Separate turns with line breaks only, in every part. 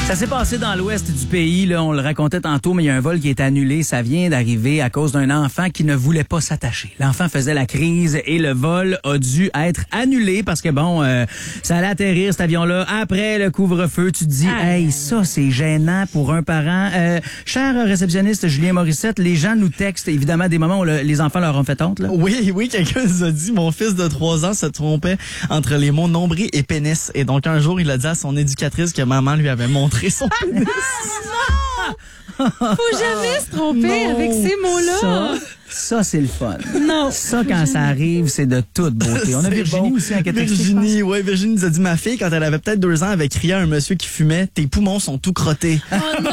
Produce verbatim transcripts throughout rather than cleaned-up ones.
Ça s'est passé dans l'ouest du pays, là, on le racontait tantôt, mais il y a un vol qui est annulé. Ça vient d'arriver à cause d'un enfant qui ne voulait pas s'attacher. L'enfant faisait la crise et le vol a dû être annulé parce que, bon, euh, ça allait atterrir, cet avion-là, après le couvre-feu. Tu te dis, ah, hey, ça, c'est gênant pour un parent. Euh, cher réceptionniste Julien Morissette, les gens nous textent, évidemment, des moments où le, les enfants leur ont fait honte, là.
Oui, oui, quelqu'un nous a dit, mon fils de trois ans se trompait entre les mots nombril et pénis. Et donc, un jour, il a dit à son éducatrice que maman lui avait montré son pénis.
Faut jamais se tromper
Non.
avec ces mots-là.
Ça, ça c'est le fun.
Non.
Ça, quand ça arrive, c'est de toute beauté. On a
C'est
Virginie
bon.
aussi en texte.
Virginie, ouais, Virginie nous a dit, ma fille, quand elle avait peut-être deux ans, avait crié à un monsieur qui fumait, tes poumons sont tout crottés.
Oh non!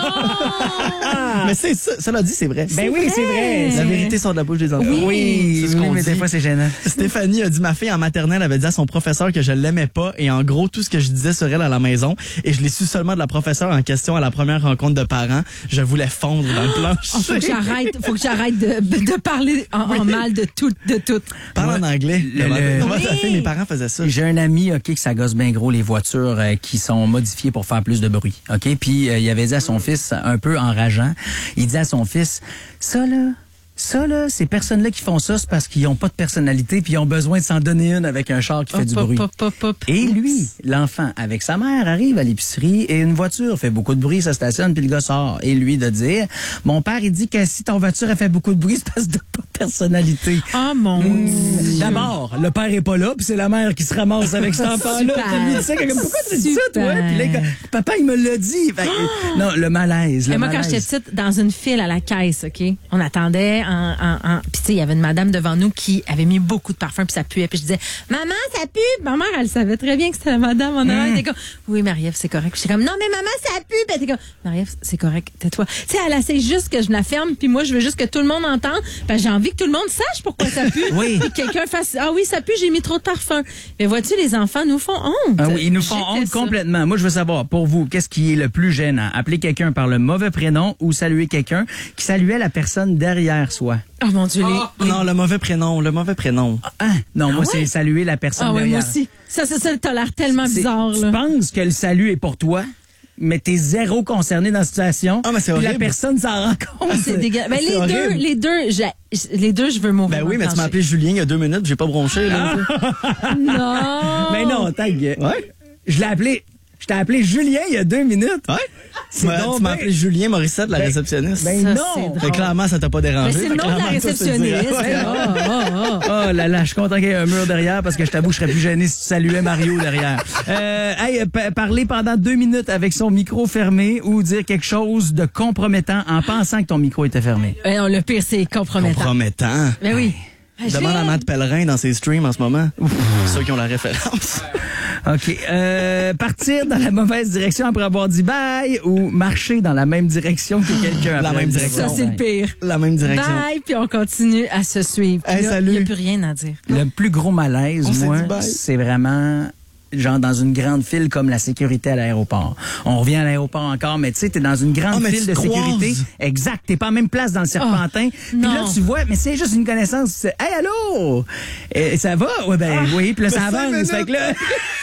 Mais c'est ça, ça l'a dit, c'est vrai.
Ben oui, c'est vrai.
La vérité sort de la bouche des enfants.
Oui, oui,
c'est ce qu'on
mais des
dit.
fois, c'est gênant.
Stéphanie a dit, ma fille en maternelle avait dit à son professeur que je l'aimais pas et en gros, tout ce que je disais sur elle à la maison et je l'ai su seulement de la professeure en question à la première rencontre de parents. Je voulais fondre dans le plancher.
Oh, faut que j'arrête, faut que j'arrête de, de parler en, en mal de tout, de tout.
Parle en anglais.
Le- le-
Moi, ça
Oui.
fait, mes parents faisaient ça.
J'ai un ami, OK, que ça gosse bien gros les voitures euh, qui sont modifiées pour faire plus de bruit. OK? Puis euh, il avait dit à son fils, un peu enrageant, il dit à son fils, ça là, ça là, ces personnes-là qui font ça, c'est parce qu'ils ont pas de personnalité puis ils ont besoin de s'en donner une avec un char qui fait du
Hop,
bruit.
hop, hop, hop.
Et lui, l'enfant, avec sa mère, arrive à l'épicerie et une voiture fait beaucoup de bruit, ça stationne, puis le gars sort. Et lui de dire, mon père, il dit que si ton voiture a fait beaucoup de bruit, c'est parce que t'as pas de personnalité.
Oh mon Dieu.
D'abord, le père est pas là, puis c'est la mère qui se ramasse avec cet enfant-là.
Super.
Puis lui dit ça, comme, pourquoi tu dis ça, toi?
Super.
Puis là, quand- papa, il me l'a dit. Fait que, non, le malaise. Le
Et moi, quand
malaise.
j'étais petite, dans une file à la caisse, OK? On attendait en, en, en puis tu sais, il y avait une madame devant nous qui avait mis beaucoup de parfum puis ça puait. Puis je disais, maman, ça pue. Ma mère, elle savait très bien que c'était la madame en arrière. Elle était comme, oui, Marie-Ève, c'est correct. Puis j'étais comme, non, mais maman, ça pue. Puis elle était comme, Marie-Ève, c'est correct, tais-toi. Tu sais, elle essaie juste que je me la ferme puis moi, je veux juste que tout le monde entende. Parce que j'ai envie que tout le monde sache pourquoi ça pue.
Oui.
Puis que quelqu'un fasse, ah oui, ça pue, j'ai mis trop de parfum. Mais vois-tu, les enfants nous font honte.
Ah oui, ils nous font
J'étais
honte
ça.
complètement. Moi, je veux savoir, pour vous, qu'est-ce qui est le plus gênant? Appeler quelqu'un par le mauvais prénom ou saluer quelqu'un qui saluait la personne derrière soi?
Oh mon Dieu, les...
Non, le mauvais prénom, le mauvais prénom.
Hein? Non, moi,
ouais?
c'est saluer la personne
Ah oui,
derrière.
moi aussi. Ça, ça, ça, t'as l'air tellement
C'est-
bizarre,
Tu
là.
penses que le salut est pour toi, mais t'es zéro concerné dans la situation.
Ah, mais c'est
puis la
horrible.
personne s'en rend compte.
C'est dégueulasse. Ben,
C'est
les deux,
horrible.
les deux, j'ai- les deux, je veux mourir.
Ben oui, mais tu m'as
m'en
appelé Julien il y a deux minutes, j'ai pas bronché, là.
plancher. Non.
Mais non, ta gueule.
Ouais?
Je l'ai appelé. Je t'ai appelé Julien il y a deux minutes.
Ouais? Tu m'as
donc
tu m'as
ben-
appelé Julien Morissette, la
Ben-
réceptionniste.
Ben
Ça,
non.
c'est drôle.
Fait que clairement, ça t'a pas
Mais
dérangé.
c'est le
Fait
nom de la
clairement, toi, tu te dirais.
réceptionniste.
Ouais.
Oh, oh, oh.
Oh là là, je suis content qu'il y ait un mur derrière parce que je t'avoue, je serais plus gêné si tu saluais Mario derrière. Euh, hey, pa- parler pendant deux minutes avec son micro fermé ou dire quelque chose de compromettant en pensant que ton micro était fermé.
Ben non, le pire, c'est compromettant.
Compromettant.
Ben oui.
Demande à Matt Pellerin dans ses streams en ce moment. Ceux qui ont la référence.
OK. Euh, partir dans la mauvaise direction après avoir dit bye ou marcher dans la même direction que quelqu'un
La
après
même
le
direction.
Ça, c'est le pire.
La même direction.
Bye, puis on continue à se suivre. Puis
Hey,
là,
salut.
il n'y a plus rien à dire.
Le plus gros malaise,
On s'est
moi,
dit bye.
c'est vraiment genre dans une grande file comme la sécurité à l'aéroport. On revient à l'aéroport encore, mais tu sais, t'es dans une grande
Ah, mais
file
tu
de
te
sécurité.
croises.
Exact. T'es pas en même place dans le serpentin. Puis
non.
là, tu vois, mais c'est juste une connaissance. C'est, hey, allô? Et ça va? Ouais, ben oui. Puis là, ça
mais cinq
avance.
minutes.
Fait que là,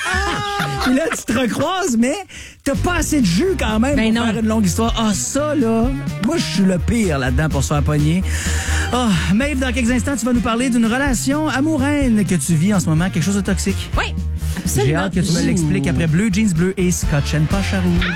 puis là, tu te recroises, mais t'as pas assez de jus quand même
Ben
pour
non.
faire une longue histoire. Ah, ça, là, moi, je suis le pire là-dedans pour se faire pogner. Ah, Maeve, dans quelques instants, tu vas nous parler d'une relation amoureuse que tu vis en ce moment, quelque chose de toxique.
Oui, absolument.
J'ai hâte que tu me l'expliques après Bleu Jeans Bleu et Scotch and Poche à rouge.